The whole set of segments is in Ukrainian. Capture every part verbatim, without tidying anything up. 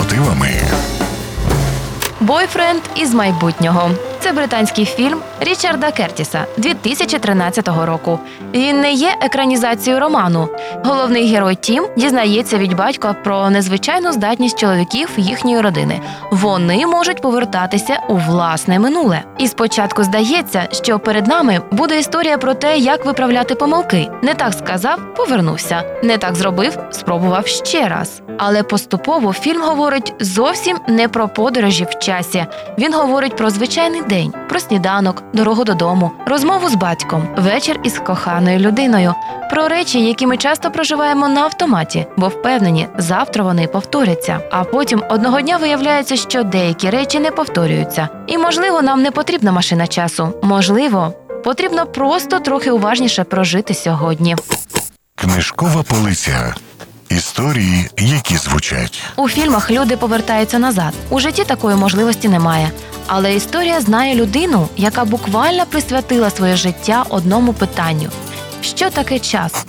мотивами. «Бойфренд із майбутнього» – це британський фільм Річарда Кертіса дві тисячі тринадцятого року. Він не є екранізацією роману. Головний герой Тім дізнається від батька про незвичайну здатність чоловіків їхньої родини. Вони можуть повертатися у власне минуле. І спочатку здається, що перед нами буде історія про те, як виправляти помилки. Не так сказав – повернувся. Не так зробив – спробував ще раз. Але поступово фільм говорить зовсім не про подорожі в часі. Він говорить про звичайний день, про сніданок, дорогу додому, розмову з батьком, вечір із коханою людиною, про речі, які ми часто проживаємо на автоматі, бо впевнені, завтра вони повторяться. А потім одного дня виявляється, що деякі речі не повторюються. І, можливо, нам не потрібна машина часу. Можливо, потрібно просто трохи уважніше прожити сьогодні. Книжкова полиця. Історії, які звучать. У фільмах люди повертаються назад. У житті такої можливості немає. Але історія знає людину, яка буквально присвятила своє життя одному питанню. Що таке час?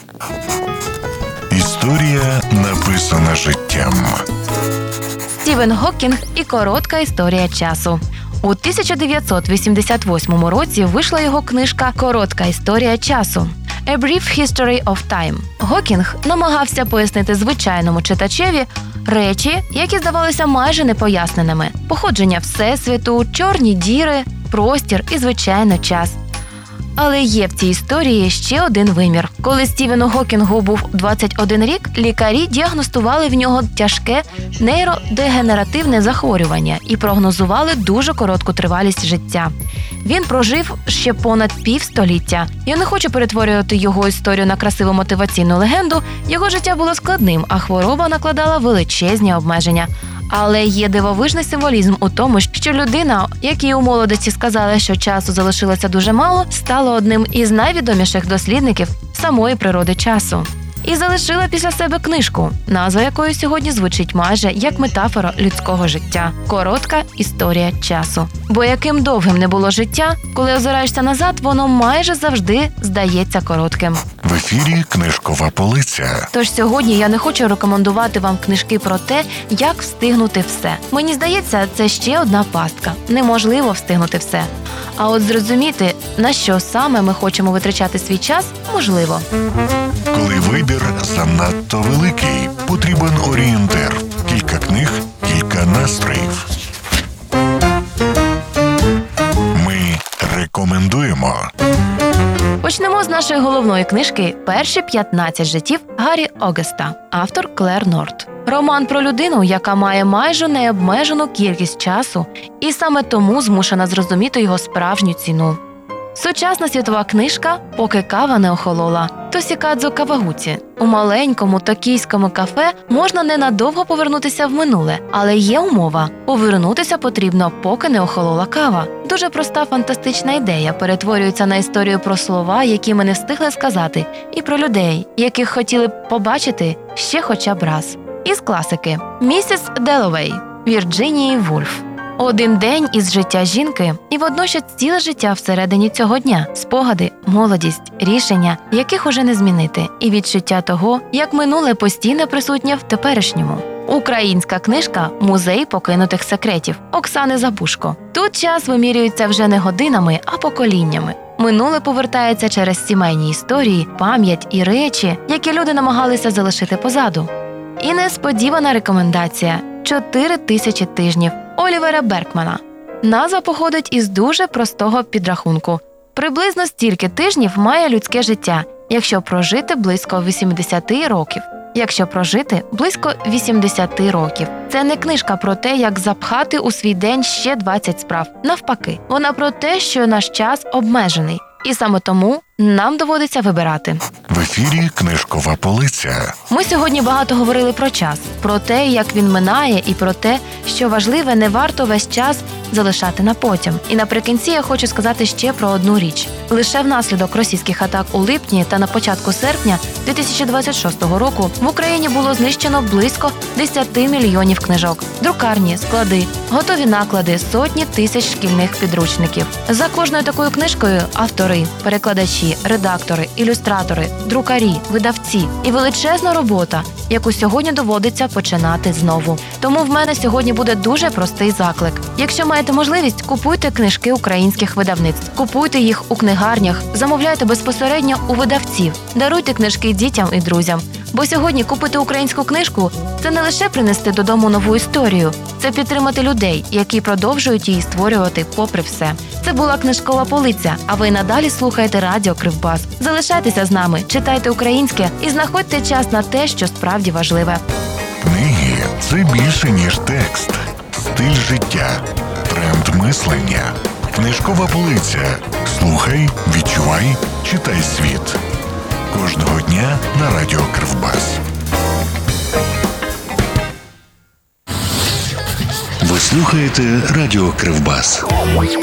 Історія, написана життям. Стівен Гокінг і коротка історія часу. У тисяча дев'ятсот вісімдесят восьмому році вийшла його книжка «Коротка історія часу» – «A Brief History of Time». Гокінг намагався пояснити звичайному читачеві речі, які здавалися майже непоясненими. Походження Всесвіту, чорні діри, простір і, звичайно, час. Але є в цій історії ще один вимір. Коли Стівену Гокінгу був двадцять один рік, лікарі діагностували в нього тяжке нейродегенеративне захворювання і прогнозували дуже коротку тривалість життя. Він прожив ще понад півстоліття. Я не хочу перетворювати його історію на красиву мотиваційну легенду. Його життя було складним, а хвороба накладала величезні обмеження. Але є дивовижний символізм у тому, що людина, якій у молодості сказали, що часу залишилося дуже мало, стала одним із найвідоміших дослідників самої природи часу. І залишила після себе книжку, назва якої сьогодні звучить майже як метафора людського життя – «Коротка історія часу». Бо яким довгим не було життя, коли озираєшся назад, воно майже завжди здається коротким. В ефірі «Книжкова полиця». Тож сьогодні я не хочу рекомендувати вам книжки про те, як встигнути все. Мені здається, це ще одна пастка. Неможливо встигнути все. А от зрозуміти, на що саме ми хочемо витрачати свій час, можливо. Коли вибір занадто великий, потрібен орієнтир. Кілька книг, кілька настроїв. Ми рекомендуємо. Почнемо з нашої головної книжки «Перші п'ятнадцять життів» Гаррі Огеста, автор Клер Норт. Роман про людину, яка має майже необмежену кількість часу і саме тому змушена зрозуміти його справжню ціну. Сучасна світова книжка «Поки кава не охолола» Тосікадзу Кавагуці. У маленькому токійському кафе можна ненадовго повернутися в минуле, але є умова – повернутися потрібно, поки не охолола кава. Дуже проста фантастична ідея перетворюється на історію про слова, які ми не встигли сказати, і про людей, яких хотіли б побачити ще хоча б раз. Із класики «Місіс Деловей» Вірджинії Вульф. Один день із життя жінки і водночас ціле життя всередині цього дня. Спогади, молодість, рішення, яких уже не змінити, і відчуття того, як минуле постійно присутнє в теперішньому. Українська книжка «Музей покинутих секретів» Оксани Забушко. Тут час вимірюється вже не годинами, а поколіннями. Минуле повертається через сімейні історії, пам'ять і речі, які люди намагалися залишити позаду. І несподівана рекомендація – «Чотири тисячі тижнів» Олівера Беркмана. Назва походить із дуже простого підрахунку. Приблизно стільки тижнів має людське життя, якщо прожити близько вісімдесят років. Якщо прожити близько вісімдесят років. Це не книжка про те, як запхати у свій день ще двадцять справ. Навпаки, вона про те, що наш час обмежений. І саме тому нам доводиться вибирати. В ефірі «Книжкова полиця». Ми сьогодні багато говорили про час, про те, як він минає, і про те, що важливе, не варто весь час залишати на потім. І наприкінці я хочу сказати ще про одну річ. Лише внаслідок російських атак у липні та на початку серпня дві тисячі двадцять шостого року в Україні було знищено близько десять мільйонів книжок. Друкарні, склади, готові наклади, сотні тисяч шкільних підручників. За кожною такою книжкою автори, перекладачі, редактори, ілюстратори, друкарі, видавці і величезна робота, яку сьогодні доводиться починати знову. Тому в мене сьогодні буде дуже простий заклик. Якщо маєте можливість, купуйте книжки українських видавництв, купуйте їх у книгарнях, замовляйте безпосередньо у видавців, даруйте книжки дітям і друзям. Бо сьогодні купити українську книжку – це не лише принести додому нову історію, це підтримати людей, які продовжують її створювати попри все. Це була книжкова полиця, а ви надалі слухаєте радіо Кривбас. Залишайтеся з нами, читайте українське і знаходьте час на те, що справді важливе. Книги – це більше, ніж текст. Стиль життя, тренд мислення. Книжкова полиця. Слухай, відчувай, читай світ. Кожного дня на радіо Кривбас. Ви слухаєте радіо Кривбас.